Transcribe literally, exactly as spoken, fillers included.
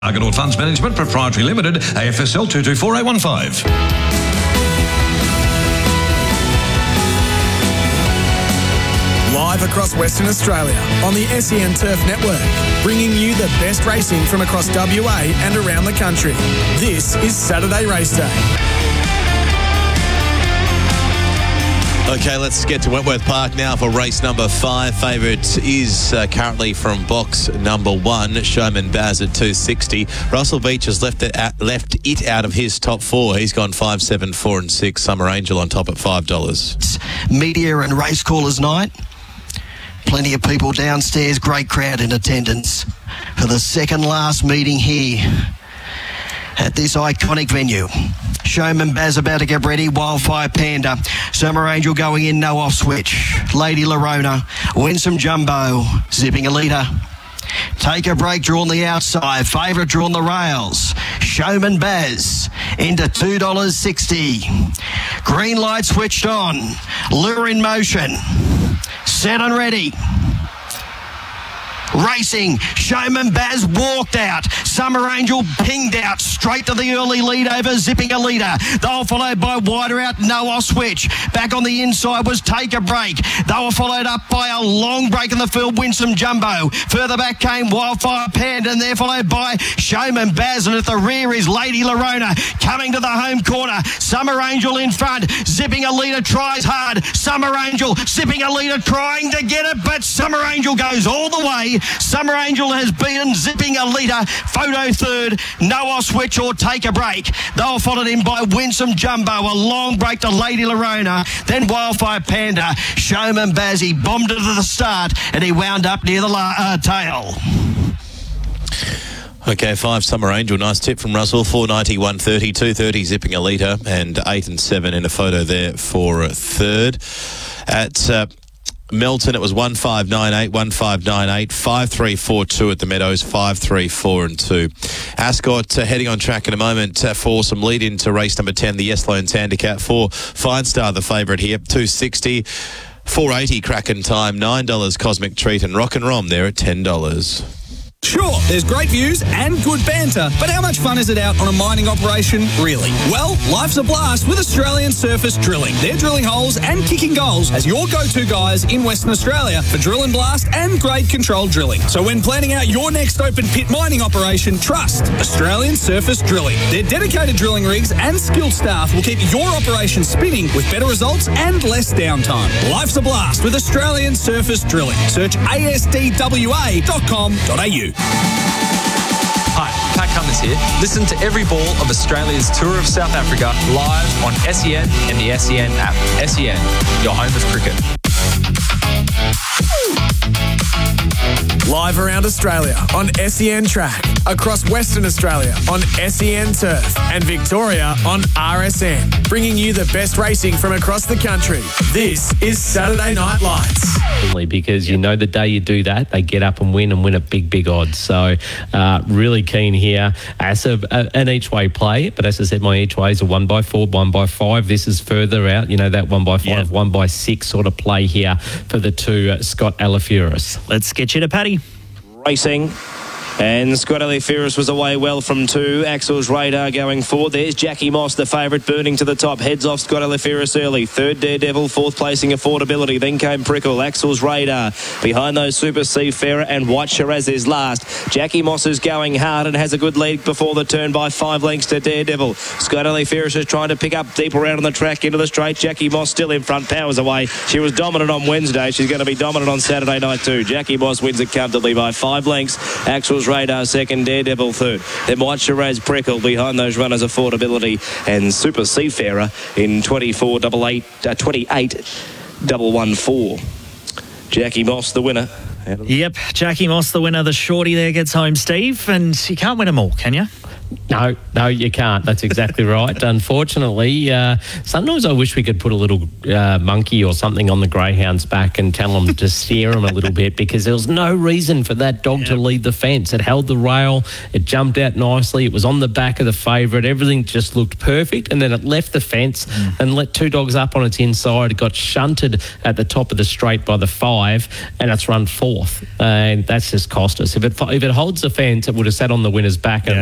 Argonaut Funds Management Proprietary Limited, A F S L two two four eight one five. Live across Western Australia on the S E N Turf Network, bringing you the best racing from across W A and around the country. This is Saturday Race Day. Okay, let's get to Wentworth Park now for race number five. Favourite is uh, currently from box number one, Showman Baz at two sixty. Russell Beach has left it, at, left it out of his top four. He's gone five, seven, four and six. Summer Angel on top at five dollars. Media and race callers night. Plenty of people downstairs, great crowd in attendance for the second last meeting here at this iconic venue. Showman Baz about to get ready. Wildfire Panda. Summer Angel going in, no off switch. Lady Lorona. Winsome Jumbo. Zipping a leader. Take a break, drawn the outside. Favourite drawn the rails. Showman Baz into two dollars sixty. Green light switched on. Lure in motion. Set and ready. Racing, Showman Baz walked out. Summer Angel pinged out straight to the early lead over Zipping a Leader. They were followed by Wider Out, No Off Switch. Back on the inside was Take a Break. They were followed up by a long break in the field, Winsome Jumbo. Further back came Wildfire Panda, and they're followed by Showman Baz. And at the rear is Lady Lorona coming to the home corner. Summer Angel in front. Zipping a Leader tries hard. Summer Angel, Zipping a Leader trying to get it, but Summer Angel goes all the way. Summer Angel has beaten Zipping a Leader. Photo third, No Off Switch or Take a Break. They were followed in by Winsome Jumbo. A long break to Lady Lorona. Then Wildfire Panda. Showman Baz, he bombed it at the start and he wound up near the la- uh, tail. Okay, five Summer Angel, nice tip from Russell. four ninety, one thirty, two thirty Zipping a Leader, and eight and seven in a photo there for a third. At uh, Melton, it was one five nine eight, one five nine eight, five three four two at the Meadows, five three four and two. Ascot uh, heading on track in a moment uh, for some lead into race number ten, the Yes Loans Handicap. For Fine Star, the favourite here, two sixty, four eighty Kraken Time, nine dollars Cosmic Treat, and Rock and Rom there at ten dollars. Sure, there's great views and good banter, but how much fun is it out on a mining operation, really? Well, life's a blast with Australian Surface Drilling. They're drilling holes and kicking goals as your go-to guys in Western Australia for drill and blast and grade control drilling. So when planning out your next open pit mining operation, trust Australian Surface Drilling. Their dedicated drilling rigs and skilled staff will keep your operation spinning with better results and less downtime. Life's a blast with Australian Surface Drilling. Search a s d w a dot com dot a u. Hi, Pat Cummins here. Listen to every ball of Australia's Tour of South Africa live on S E N and the S E N app. S E N, your home of cricket. Live around Australia on S E N Track, across Western Australia on S E N Turf, and Victoria on R S N, bringing you the best racing from across the country. This is Saturday Night Lights. Because you know the day you do that, they get up and win and win at big, big odds. So uh, really keen here as a, a, an each-way play. But as I said, my each-ways are one by four, one by five. This is further out, you know, that one by five, yeah. one by six sort of play here for the two uh, Scott Alafuris. Let's get you to Paddy. Racing. And Scott Alafuris was away well from two. Axel's Radar going forward. There's Jackie Moss, the favourite, burning to the top. Heads off Scott Alafuris early. Third, Daredevil. Fourth placing, Affordability. Then came Prickle. Axel's Radar. Behind those, Super Seafarer and White Shiraz is last. Jackie Moss is going hard and has a good lead before the turn by five lengths to Daredevil. Scott Alafuris is trying to pick up deep around on the track into the straight. Jackie Moss still in front. Powers away. She was dominant on Wednesday. She's going to be dominant on Saturday night too. Jackie Moss wins it comfortably by five lengths. Axel's Radar second, Daredevil third. Then White Shiraz, Prickle. Behind those runners, Affordability and Super Seafarer in twenty-four double eight, uh, twenty-eight double one four. Jackie Moss, the winner. Yep, Jackie Moss, the winner. The shorty there gets home, Steve, and you can't win them all, can you? No, no, you can't. That's exactly right. Unfortunately, uh, sometimes I wish we could put a little uh, monkey or something on the greyhound's back and tell them to steer them a little bit, because there was no reason for that dog yep. to leave the fence. It held the rail, it jumped out nicely, it was on the back of the favourite, everything just looked perfect, and then it left the fence mm. and let two dogs up on its inside. It got shunted at the top of the straight by the five, and it's run fourth. And that's just cost us. If it if it holds the fence, it would have sat on the winner's back and